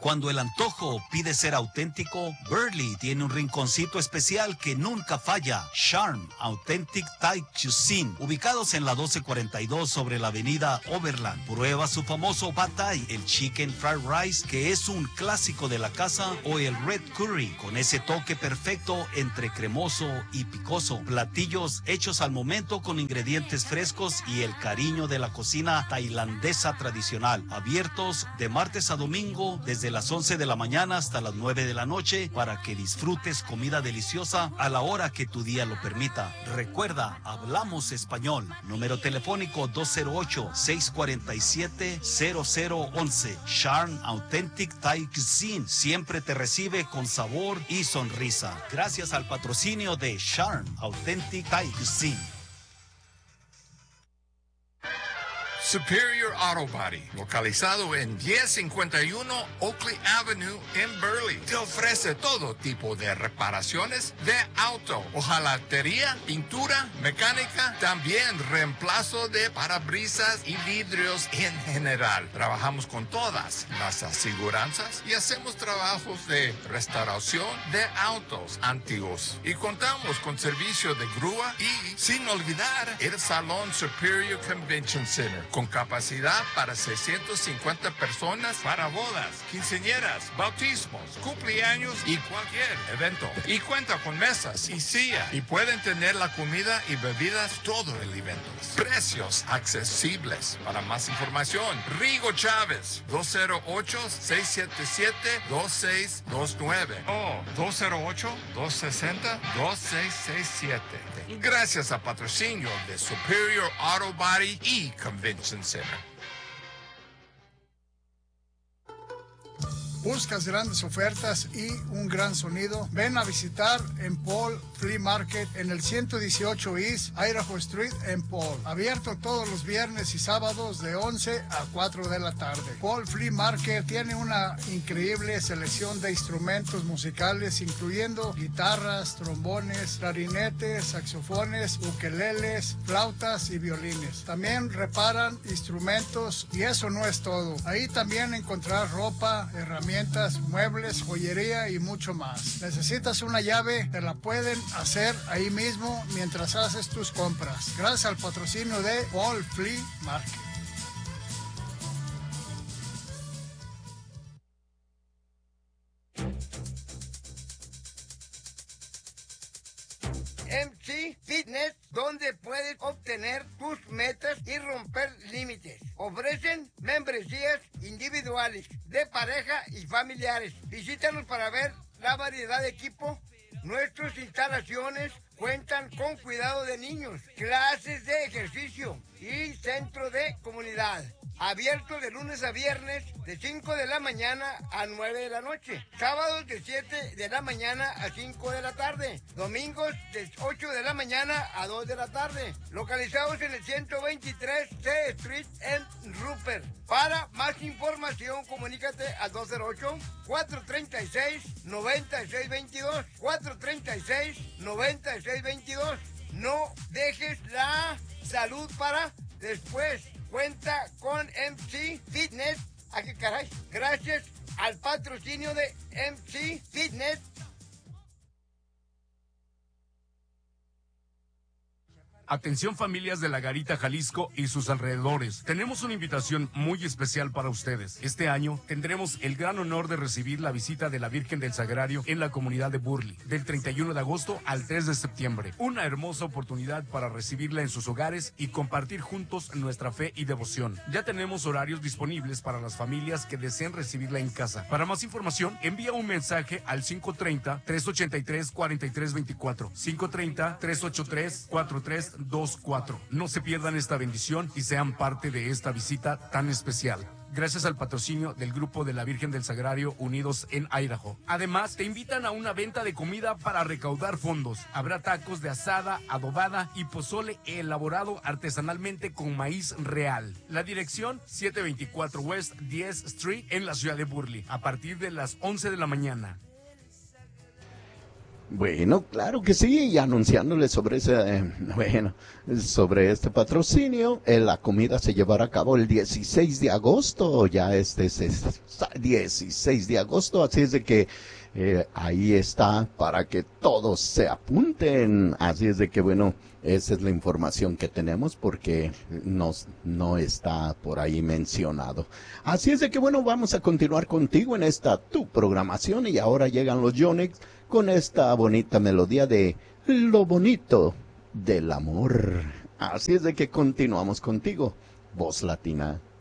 Cuando el antojo pide ser auténtico, Burley tiene un rinconcito especial que nunca falla. Charm Authentic Thai Cuisine, ubicados en la 1242 sobre la avenida Overland. Prueba su famoso Pad Thai, el Chicken Fried Rice, que es un clásico de la casa, o el Red Curry, con ese toque perfecto entre cremoso y picoso. Platillos hechos al momento con ingredientes frescos y el cariño de la cocina tailandesa tradicional. Abiertos de martes a domingo desde las 11 de la mañana hasta las 9 de la noche para que disfrutes comida deliciosa a la hora que tu día lo permita. Recuerda, hablamos español. Número telefónico 208-647-0011. Charm Authentic Thai Cuisine siempre te recibe con sabor y sonrisa. Gracias al patrocinio de Charm Authentic Thai Cuisine. Superior Auto Body, localizado en 1051 Oakley Avenue en Burley, te ofrece todo tipo de reparaciones de auto, hojalatería, pintura, mecánica, también reemplazo de parabrisas y vidrios en general. Trabajamos con todas las aseguranzas y hacemos trabajos de restauración de autos antiguos. Y contamos con servicio de grúa y, sin olvidar, el Salón Superior Convention Center, con capacidad para 650 personas para bodas, quinceañeras, bautismos, cumpleaños y cualquier evento. Y cuenta con mesas y silla y pueden tener la comida y bebidas todo el evento. Precios accesibles. Para más información, Rigo Chávez, 208-677-2629 o 208-260-2667. Gracias a patrocinio de Superior Auto Body y Convention Center. ¿Buscas grandes ofertas y un gran sonido? Ven a visitar en Paul Flea Market en el 118 East Idaho Street en Paul. Abierto todos los viernes y sábados de 11 a 4 de la tarde. Paul Flea Market tiene una increíble selección de instrumentos musicales, incluyendo guitarras, trombones, clarinetes, saxofones, ukeleles, flautas y violines. También reparan instrumentos y eso no es todo. Ahí también encontrarás ropa, herramientas, muebles, joyería y mucho más. ¿Necesitas una llave? Te la pueden hacer ahí mismo mientras haces tus compras. Gracias al patrocinio de Paul Flea Market. MC Fitness, donde puedes obtener tus metas y romper límites. Ofrecen membresías individuales, de pareja y familiares. Visítanos para ver la variedad de equipo. Nuestras instalaciones cuentan con cuidado de niños, clases de ejercicio y centro de comunidad. Abierto de lunes a viernes de 5 de la mañana a 9 de la noche. Sábados de 7 de la mañana a 5 de la tarde. Domingos de 8 de la mañana a 2 de la tarde. Localizados en el 123 C Street en Rupert. Para más información, comunícate al 208-436-9622. 436-9622. No dejes la salud para después. Cuenta con MC Fitness. ¿A qué caray? Gracias al patrocinio de MC Fitness. Atención familias de La Garita, Jalisco y sus alrededores. Tenemos una invitación muy especial para ustedes. Este año tendremos el gran honor de recibir la visita de la Virgen del Sagrario en la comunidad de Burley, del 31 de agosto al 3 de septiembre. Una hermosa oportunidad para recibirla en sus hogares y compartir juntos nuestra fe y devoción. Ya tenemos horarios disponibles para las familias que deseen recibirla en casa. Para más información, envía un mensaje al 530-383-4324. 530-383-4324. No se pierdan esta bendición y sean parte de esta visita tan especial. Gracias al patrocinio del Grupo de la Virgen del Sagrario Unidos en Idaho. Además, te invitan a una venta de comida para recaudar fondos. Habrá tacos de asada, adobada y pozole elaborado artesanalmente con maíz real. La dirección, 724 West 10 Street en la ciudad de Burley, a partir de las 11 de la mañana. Bueno, claro que sí, y anunciándole sobre sobre este patrocinio, la comida se llevará a cabo el 16 de agosto, ya este es 16 de agosto, así es de que ahí está para que todos se apunten, así es de que bueno, esa es la información que tenemos porque no está por ahí mencionado. Así es de que bueno, vamos a continuar contigo en esta tu programación y ahora llegan los Yonex con esta bonita melodía de Lo bonito del amor. Así es de que continuamos contigo, Voz Latina.